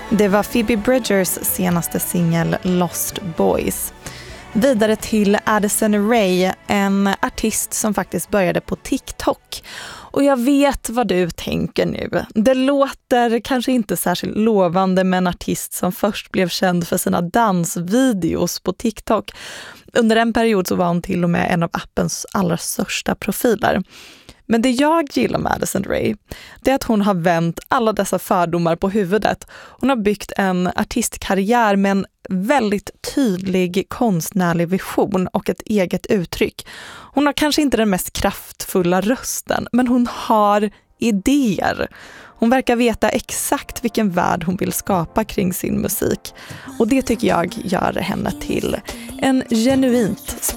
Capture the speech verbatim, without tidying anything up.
Det var Phoebe Bridgers senaste singel Lost Boys. Vidare till Addison Rae, en artist som faktiskt började på TikTok. Och jag vet vad du tänker nu. Det låter kanske inte särskilt lovande med en artist som först blev känd för sina dansvideos på TikTok. Under en period så var hon till och med en av appens allra största profiler. Men det jag gillar med Addison Rae, det är att hon har vänt alla dessa fördomar på huvudet. Hon har byggt en artistkarriär med en väldigt tydlig konstnärlig vision och ett eget uttryck. Hon har kanske inte den mest kraftfulla rösten, men hon har idéer. Hon verkar veta exakt vilken värld hon vill skapa kring sin musik. Och det tycker jag gör henne till en genuint